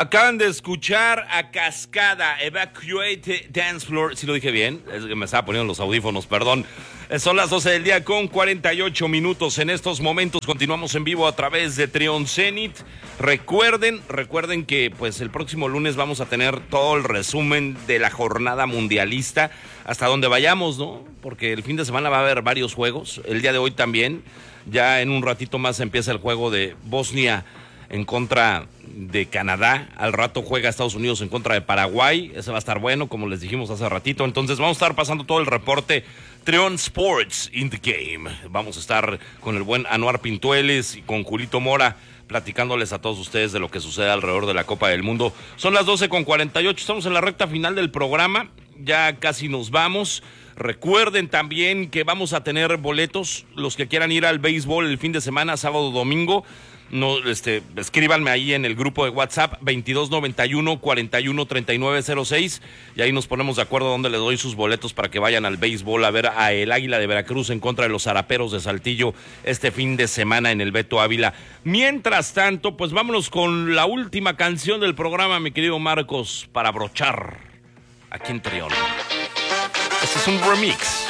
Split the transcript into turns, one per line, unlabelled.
Acaban de escuchar a Cascada, Evacuate Dance Floor. ¿Sí lo dije bien? Es que me estaba poniendo los audífonos, perdón. Son las 12 del día con 48 minutos. En estos momentos continuamos en vivo a través de Trion Zenit. Recuerden que pues el próximo lunes vamos a tener todo el resumen de la jornada mundialista hasta donde vayamos, ¿no? Porque el fin de semana va a haber varios juegos. El día de hoy también. Ya en un ratito más empieza el juego de Bosnia en contra de Canadá. Al rato juega Estados Unidos en contra de Paraguay. Ese va a estar bueno, como les dijimos hace ratito. Entonces vamos a estar pasando todo el reporte Trion Sports in the Game. Vamos a estar con el buen Anuar Pintueles y con Julito Mora platicándoles a todos ustedes de lo que sucede alrededor de la Copa del Mundo. Son las 12:48, estamos en la recta final del programa. Ya casi nos vamos. Recuerden también que vamos a tener boletos. Los que quieran ir al béisbol el fin de semana, sábado, domingo, no, escríbanme ahí en el grupo de WhatsApp 2291-413906 y ahí nos ponemos de acuerdo donde les doy sus boletos para que vayan al béisbol a ver a el Águila de Veracruz en contra de los Zaraperos de Saltillo este fin de semana en el Beto Ávila. Mientras tanto, pues vámonos con la última canción del programa, mi querido Marcos, para brochar aquí en Trion. Este es un remix